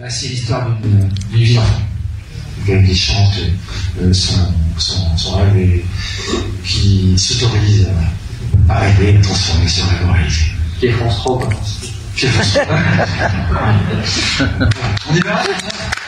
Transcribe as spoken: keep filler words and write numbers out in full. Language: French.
Bah, c'est l'histoire d'une vie d'enfant. Quelqu'un qui chante euh, son, son, son rêve et qui s'autorise à, à rêver et transformer ce rêve en réalité. Qui est France trois, quoi. Qui est France trois. On y va?